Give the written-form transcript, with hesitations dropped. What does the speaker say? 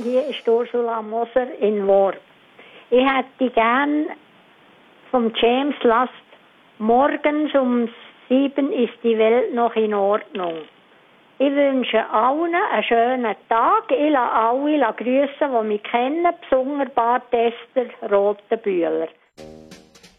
hier ist Ursula Moser in Worb. Ich hätte gern vom James Last morgens um 7 ist die Welt noch in Ordnung. Ich wünsche allen einen schönen Tag. Ich lasse alle grüßen, die mich kennen, besonders Bart Esther Rotenbühler.